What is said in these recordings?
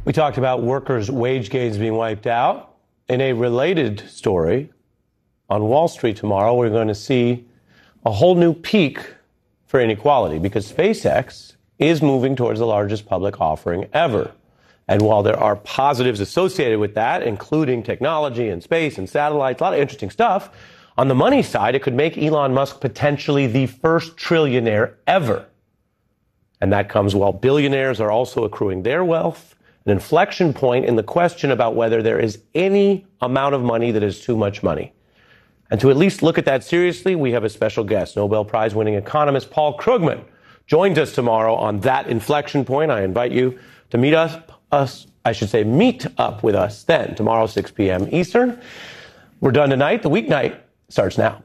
We talked about workers' wage gains being wiped out. In a related story, on Wall Street tomorrow, we're going to see a whole new peak for inequality because SpaceX is moving towards the largest public offering ever. And while there are positives associated with that, including technology and space and satellites, a lot of interesting stuff, on the money side, it could make Elon Musk potentially the first trillionaire ever. And that comes while billionaires are also accruing their wealth, an inflection point in the question about whether there is any amount of money that is too much money. And to at least look at that seriously, we have a special guest. Nobel Prize winning economist Paul Krugman joins us tomorrow on that inflection point. I invite you to meet up with us then, tomorrow, 6 p.m. Eastern. We're done tonight. The weeknight starts now.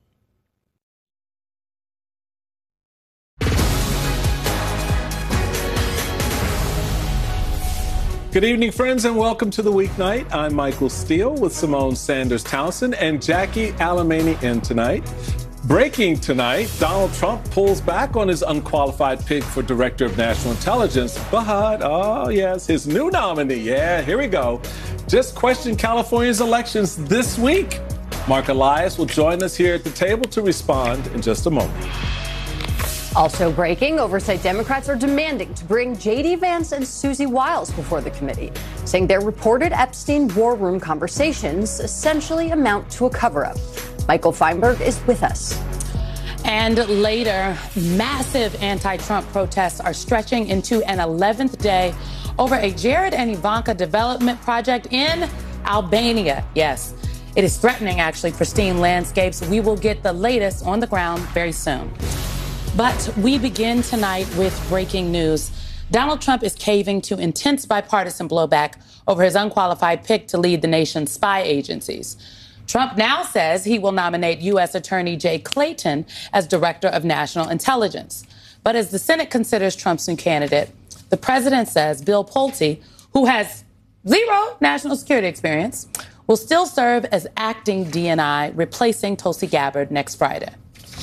Good evening, friends, and welcome to the weeknight. I'm Michael Steele with Simone Sanders Townsend and Jackie Alemany in tonight. Breaking tonight, Donald Trump pulls back on his unqualified pick for Director of National Intelligence, but, oh yes, his new nominee, yeah, here we go, just questioned California's elections this week. Mark Elias will join us here at the table to respond in just a moment. Also breaking, oversight Democrats are demanding to bring J.D. Vance and Susie Wiles before the committee, saying their reported Epstein war room conversations essentially amount to a cover-up. Michael Feinberg is with us. And later, massive anti-Trump protests are stretching into an 11th day over a Jared and Ivanka development project in Albania. Yes, it is threatening, actually, pristine landscapes. We will get the latest on the ground very soon. But we begin tonight with breaking news. Donald Trump is caving to intense bipartisan blowback over his unqualified pick to lead the nation's spy agencies. Trump now says he will nominate U.S. Attorney Jay Clayton as Director of National Intelligence. But as the Senate considers Trump's new candidate, the president says Bill Pulte, who has zero national security experience, will still serve as acting DNI, replacing Tulsi Gabbard next Friday.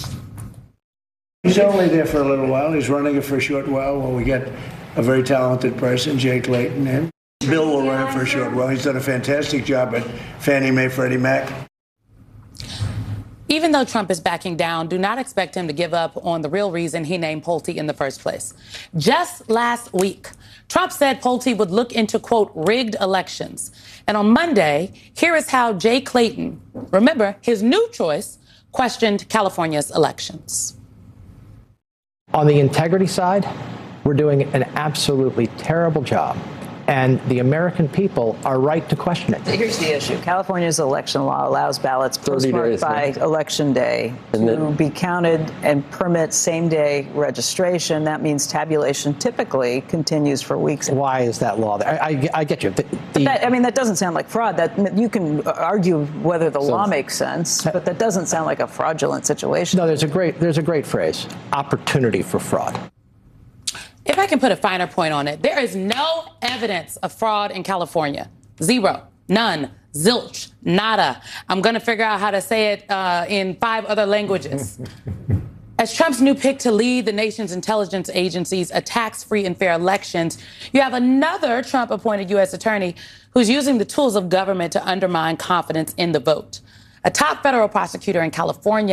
He's only there for a little while. He's running it for a short while we get a very talented person, Jay Clayton, in. Bill will run it for a short while. He's done a fantastic job at Fannie Mae, Freddie Mac. Even though Trump is backing down, do not expect him to give up on the real reason he named Pulte in the first place. Just last week, Trump said Pulte would look into, quote, rigged elections. And on Monday, here is how Jay Clayton, remember, his new choice, questioned California's elections. On the integrity side, we're doing an absolutely terrible job. And the American people are right to question it. Here's the issue. California's election law allows ballots postmarked by Election Day to be counted and permit same-day registration. That means tabulation typically continues for weeks. Why is that law there? I get you. That doesn't sound like fraud. That you can argue whether the law makes sense, but that doesn't sound like a fraudulent situation. No, there's a great phrase, opportunity for fraud. If I can put a finer point on it, there is no evidence of fraud in California. Zero. None. Zilch. Nada. I'm going to figure out how to say it in 5 other languages. As Trump's new pick to lead the nation's intelligence agencies attacks free and fair elections, you have another Trump-appointed U.S. attorney who's using the tools of government to undermine confidence in the vote. A top federal prosecutor in California